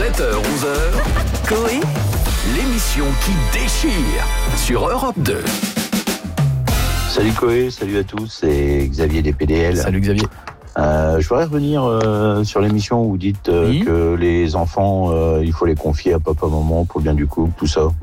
7h-11h, Coé, l'émission qui déchire sur Europe 2. Salut Coé, salut à tous, c'est Xavier des PDL. Salut Xavier. Je voudrais revenir sur l'émission où vous dites que les enfants, il faut les confier à papa, maman pour le bien du couple, tout ça.